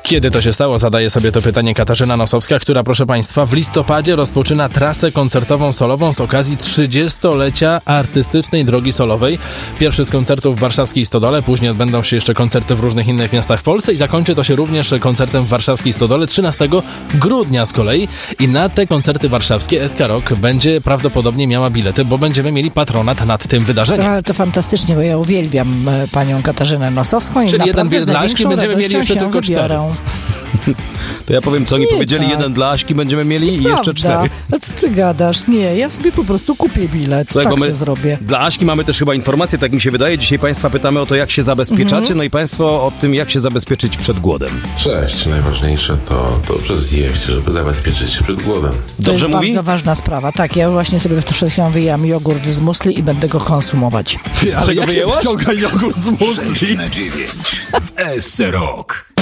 Kiedy to się stało? Zadaje sobie to pytanie Katarzyna Nosowska, która, proszę Państwa, w listopadzie rozpoczyna trasę koncertową solową z okazji 30-lecia artystycznej drogi solowej. Pierwszy z koncertów w warszawskiej Stodole, później odbędą się jeszcze koncerty w różnych innych miastach w Polsce i zakończy to się również koncertem w warszawskiej Stodole 13 grudnia z kolei. I na te koncerty warszawskie SK Rock będzie prawdopodobnie miała bilety, bo będziemy mieli patronat nad tym wydarzeniem. Ale to fantastycznie, bo ja uwielbiam panią Katarzynę Nosowską. Czyli jeden bilet dla Aśki, będziemy mieli jeszcze tylko 4. To ja powiem, co oni powiedzieli, jeden dla Aśki będziemy mieli i jeszcze 4. A co ty gadasz? Nie, ja sobie po prostu kupię bilet. Słuchaj, tak my się zrobię. Dla Aśki mamy też chyba informacje, tak mi się wydaje. Dzisiaj Państwa pytamy o to, jak się zabezpieczacie, no i Państwo o tym, jak się zabezpieczyć przed głodem. Cześć, najważniejsze to dobrze zjeść, żeby zabezpieczyć się przed głodem. Dobrze to jest mówi? bardzo ważna sprawa. Tak, ja właśnie sobie przed chwilą wyjęłam jogurt z musli i będę go konsumować. Z czego wyjęłaś? Wciąga jogurt z musli? 6 na 9 w SC Rock.